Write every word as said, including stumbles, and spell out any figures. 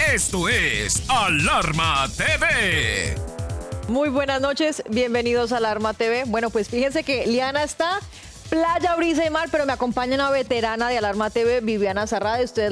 Esto es Alarma T V. Muy buenas noches, bienvenidos a Alarma T V. Bueno, pues fíjense que Liana está playa, brisa y mar, pero me acompaña una veterana de Alarma T V, Viviana Zarrade. Ustedes